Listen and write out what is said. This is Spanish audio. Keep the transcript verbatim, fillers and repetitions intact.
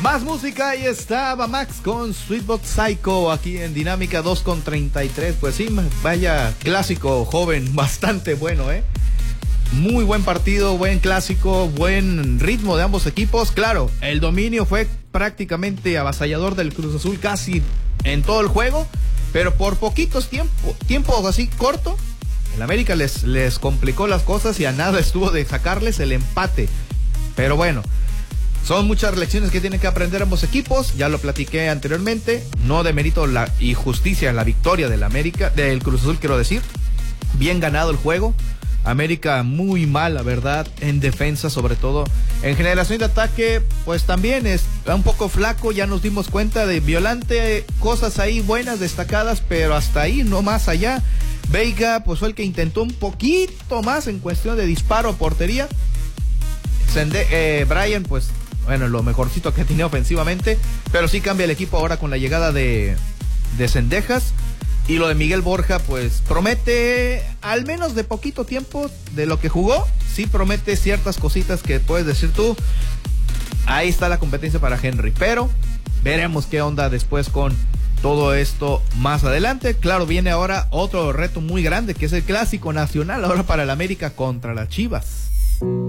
Más música, ahí estaba Max con Sweetbox Psycho aquí en Dinámica dos con treinta y tres. Pues sí, vaya clásico joven, bastante bueno, ¿eh? Muy buen partido, buen clásico, buen ritmo de ambos equipos. Claro, el dominio fue prácticamente avasallador del Cruz Azul casi en todo el juego, pero por poquitos tiempo, tiempo así corto, el América les, les complicó las cosas y a nada estuvo de sacarles el empate. Pero bueno, son muchas lecciones que tienen que aprender ambos equipos, ya lo platiqué anteriormente, no demerito la injusticia en la victoria del América, del Cruz Azul quiero decir, bien ganado el juego, América muy mal la verdad, en defensa sobre todo, en generación de ataque pues también es un poco flaco, ya nos dimos cuenta de Violante, cosas ahí buenas, destacadas, pero hasta ahí, no más allá. Veiga pues fue el que intentó un poquito más en cuestión de disparo a portería, Sende, eh, Brian pues bueno, lo mejorcito que tiene ofensivamente, pero sí cambia el equipo ahora con la llegada de, de Cendejas. Y lo de Miguel Borja, pues promete, al menos de poquito tiempo de lo que jugó, sí promete ciertas cositas que puedes decir tú. Ahí está la competencia para Henry, pero veremos qué onda después con todo esto más adelante. Claro, viene ahora otro reto muy grande, que es el Clásico Nacional, ahora para el América contra las Chivas.